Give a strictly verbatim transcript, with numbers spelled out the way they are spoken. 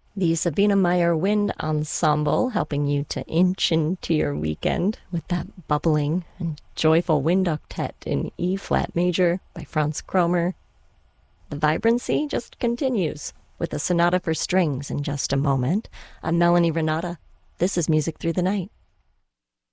The Sabina Meyer Wind Ensemble helping you to inch into your weekend with that bubbling and joyful wind octet in E-flat major by Franz Kromer. The vibrancy just continues with a sonata for strings in just a moment. I'm Melanie Renata. This is Music Through the Night.